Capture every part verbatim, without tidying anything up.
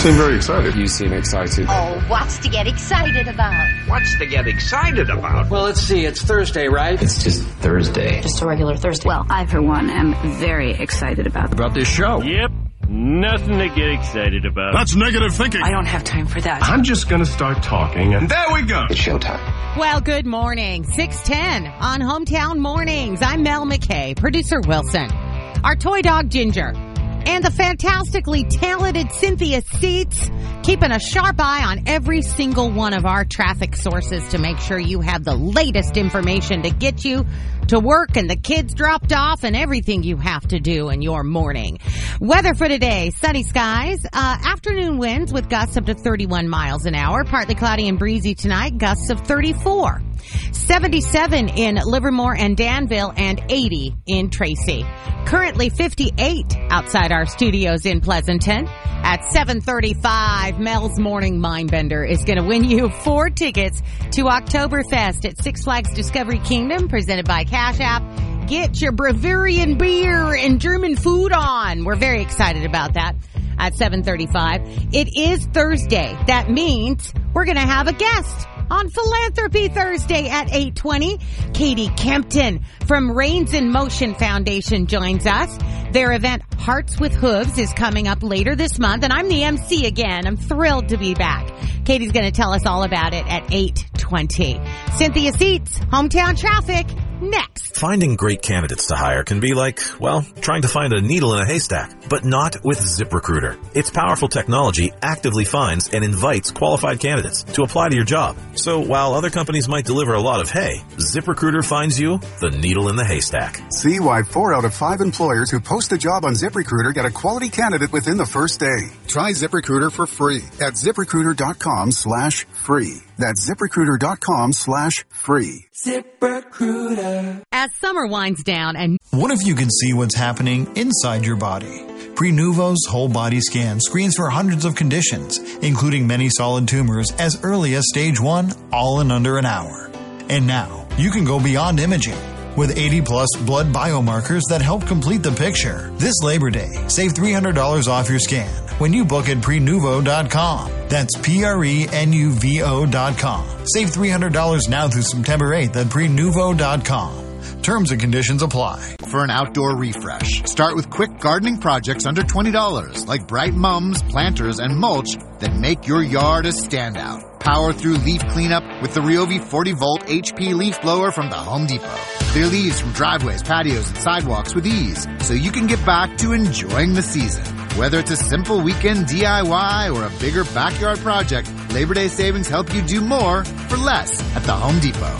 seem very excited. You seem excited. Oh, what's to get excited about? What's to get excited about? Well, let's see. It's Thursday, right? It's just Thursday. Just a regular Thursday. Well, I, for one, am very excited about About this show. Yep. Nothing to get excited about. That's negative thinking. I don't have time for that. I'm just going to start talking, and there we go. It's showtime. Well, good morning. six ten on Hometown Mornings. I'm Mel McKay, producer Wilson, our toy dog Ginger, and the fantastically talented Cynthia Seats, keeping a sharp eye on every single one of our traffic sources to make sure you have the latest information to get you to work and the kids dropped off and everything you have to do in your morning. Weather for today, sunny skies, uh, afternoon winds with gusts up to thirty-one miles an hour, partly cloudy and breezy tonight, gusts of thirty-four. seventy-seven in Livermore and Danville, and eighty in Tracy. Currently fifty-eight outside our studios in Pleasanton. At seven thirty-five, Mel's Morning Mindbender is going to win you four tickets to Oktoberfest at Six Flags Discovery Kingdom, presented by Cash App. Get your Bavarian beer and German food on. We're very excited about that at seven thirty-five. It is Thursday. That means we're going to have a guest on Philanthropy Thursday at eight twenty. Katie Kempton from Reins in Motion Foundation joins us. Their event, Hearts with Hooves, is coming up later this month, and I'm the M C again. I'm thrilled to be back. Katie's going to tell us all about it at eight twenty. Cynthia Seats, Hometown Traffic, next. Finding great candidates to hire can be like, well, trying to find a needle in a haystack, but not with ZipRecruiter. Its powerful technology actively finds and invites qualified candidates to apply to your job. So while other companies might deliver a lot of hay, ZipRecruiter finds you the needle in the haystack. See why four out of five employers who post a job on ZipRecruiter get a quality candidate within the first day. Try ZipRecruiter for free at ZipRecruiter.com slash free. That's ZipRecruiter.com slash free. ZipRecruiter. As summer winds down and... What if you could see what's happening inside your body? Prenuvo's whole body scan screens for hundreds of conditions, including many solid tumors as early as stage one, all in under an hour. And now, you can go beyond imaging with eighty plus blood biomarkers that help complete the picture. This Labor Day, save three hundred dollars off your scan when you book at Prenuvo dot com. That's P R E N U V O dot com. Save three hundred dollars now through September eighth at Prenuvo dot com. Terms and conditions apply. For an outdoor refresh, start with quick gardening projects under twenty dollars, like bright mums, planters, and mulch that make your yard a standout. Power through leaf cleanup with the Ryobi forty volt H P leaf blower from the Home Depot. Clear leaves from driveways, patios, and sidewalks with ease, so you can get back to enjoying the season. Whether it's a simple weekend D I Y or a bigger backyard project, Labor Day savings help you do more for less at the Home Depot.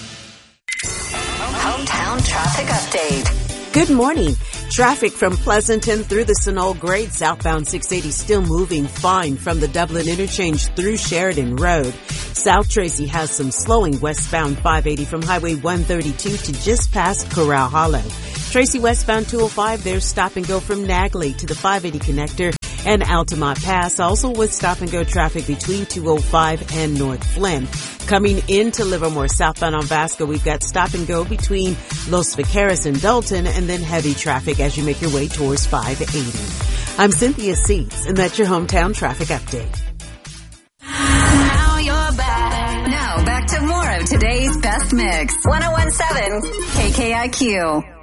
Hometown Traffic Update. Good morning. Traffic from Pleasanton through the Sunol Grade, southbound six eighty still moving fine from the Dublin interchange through Sheridan Road. South Tracy has some slowing westbound five eighty from Highway one thirty-two to just past Corral Hollow. Tracy westbound two oh five, there's stop and go from Nagley to the five eighty connector. And Altamont Pass also with stop and go traffic between two oh five and North Flynn. Coming into Livermore southbound on Vasco, we've got stop and go between Los Vaqueros and Dalton, and then heavy traffic as you make your way towards five eighty. I'm Cynthia Seats, and that's your Hometown Traffic Update. Now you're back. Now back to more of today's best mix. one oh one point seven K K I Q.